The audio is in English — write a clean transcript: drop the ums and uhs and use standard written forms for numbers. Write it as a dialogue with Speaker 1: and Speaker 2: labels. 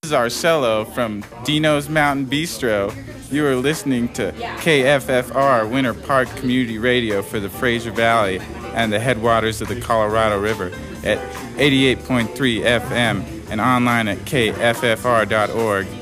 Speaker 1: is Arcello from Dino's Mountain Bistro. You are listening to KFFR Winter Park Community Radio for the Fraser Valley and the headwaters of the Colorado River at 88.3 FM and online at kffr.org.